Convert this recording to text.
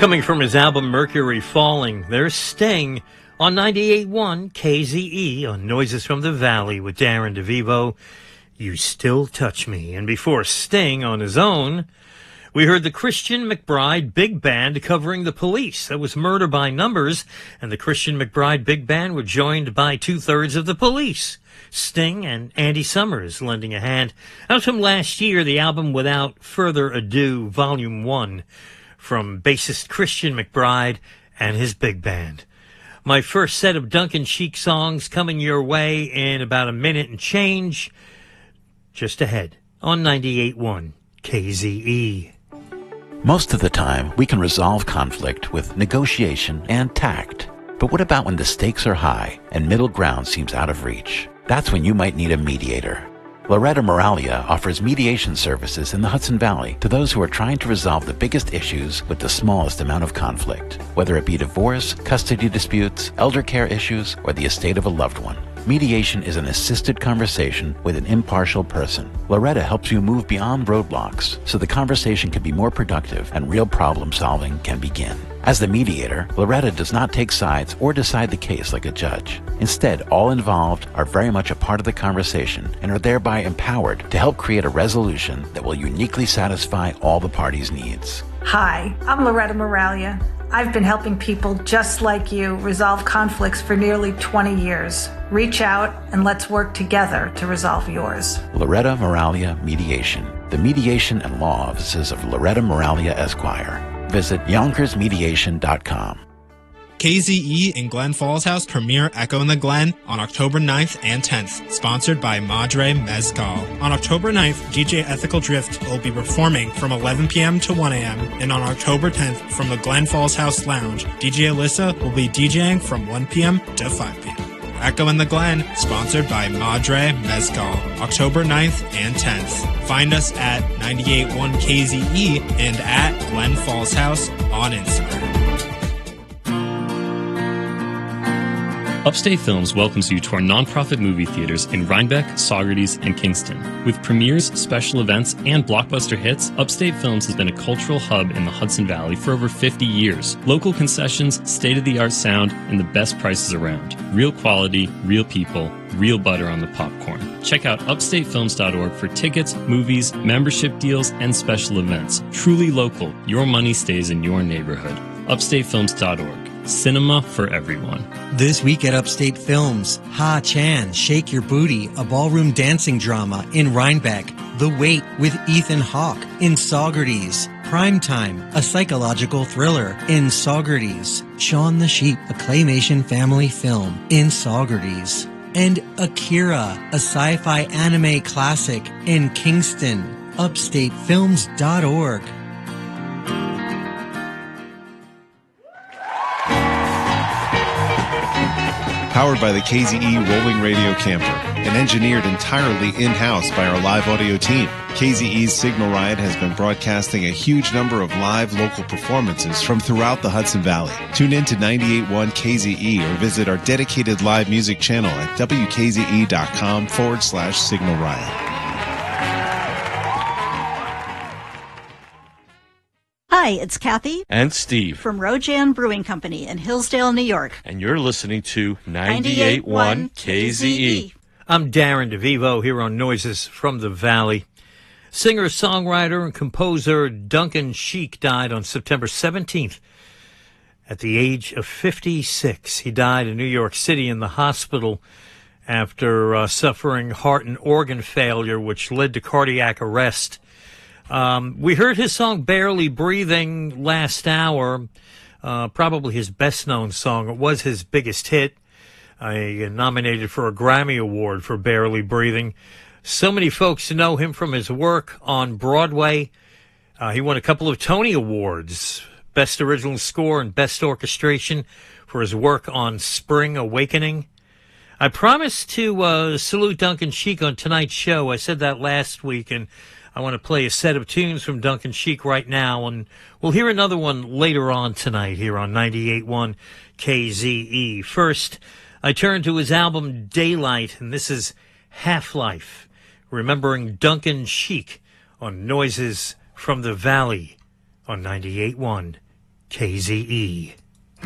Coming from his album Mercury Falling, there's Sting on 98.1 KZE on Noises from the Valley with Darren DeVivo. You Still Touch Me. And before Sting on his own, we heard the Christian McBride Big Band covering The Police. That was Murder by Numbers, and the Christian McBride Big Band were joined by two-thirds of The Police, Sting and Andy Summers lending a hand. That was from last year, the album Without Further Ado, Volume 1, from bassist Christian McBride and his big band. My first set of Duncan Sheik songs coming your way in about a minute and change, just ahead on 98.1 KZE. Most of the time, we can resolve conflict with negotiation and tact. But what about when the stakes are high and middle ground seems out of reach? That's when you might need a mediator. Loretta Moralia offers mediation services in the Hudson Valley to those who are trying to resolve the biggest issues with the smallest amount of conflict, whether it be divorce, custody disputes, elder care issues, or the estate of a loved one. Mediation is an assisted conversation with an impartial person. Loretta helps you move beyond roadblocks so the conversation can be more productive and real problem solving can begin. As the mediator, Loretta does not take sides or decide the case like a judge. Instead, all involved are very much a part of the conversation and are thereby empowered to help create a resolution that will uniquely satisfy all the parties' needs. Hi, I'm Loretta Moralia. I've been helping people just like you resolve conflicts for nearly 20 years. Reach out and let's work together to resolve yours. Loretta Moralia Mediation. The mediation and law offices of Loretta Moralia Esquire. Visit YonkersMediation.com. KZE and Glen Falls House premiere Echo in the Glen on October 9th and 10th, sponsored by Madre Mezcal. On October 9th, DJ Ethical Drift will be performing from 11 p.m. to 1 a.m., and on October 10th, from the Glen Falls House Lounge, DJ Alyssa will be DJing from 1 p.m. to 5 p.m. Echo in the Glen, sponsored by Madre Mezcal, October 9th and 10th. Find us at 98.1 KZE and at Glen Falls House on Instagram. Upstate Films welcomes you to our nonprofit movie theaters in Rhinebeck, Saugerties, and Kingston. With premieres, special events, and blockbuster hits, Upstate Films has been a cultural hub in the Hudson Valley for over 50 years. Local concessions, state-of-the-art sound, and the best prices around. Real quality, real people, real butter on the popcorn. Check out upstatefilms.org for tickets, movies, membership deals, and special events. Truly local, your money stays in your neighborhood. upstatefilms.org. Cinema for everyone. This week at Upstate Films, Ha Chan, Shake Your Booty, a ballroom dancing drama in Rhinebeck. The Wait with Ethan Hawke in Saugerties. Primetime, a psychological thriller in Saugerties. Shaun the Sheep, a claymation family film in Saugerties. And Akira, a sci-fi anime classic in Kingston. upstatefilms.org. Powered by the KZE Rolling Radio Camper and engineered entirely in-house by our live audio team. KZE's Signal Riot has been broadcasting a huge number of live local performances from throughout the Hudson Valley. Tune in to 98.1 KZE or visit our dedicated live music channel at wkze.com/Signal Riot. Hi, it's Kathy and Steve from Rojan Brewing Company in Hillsdale, New York. And you're listening to 98.1 KZE. I'm Darren DeVivo here on Noises from the Valley. Singer, songwriter, and composer Duncan Sheik died on September 17th at the age of 56. He died in New York City in the hospital after suffering heart and organ failure, which led to cardiac arrest. We heard his song Barely Breathing last hour, probably his best-known song. It was his biggest hit. Nominated for a Grammy Award for Barely Breathing. So many folks know him from his work on Broadway. He won a couple of Tony Awards, Best Original Score and Best Orchestration for his work on Spring Awakening. I promised to salute Duncan Sheik on tonight's show. I said that last week, and I want to play a set of tunes from Duncan Sheik right now, and we'll hear another one later on tonight here on 98.1 KZE. First, I turn to his album Daylight, and this is Half-Life, remembering Duncan Sheik on Noises from the Valley on 98.1 KZE.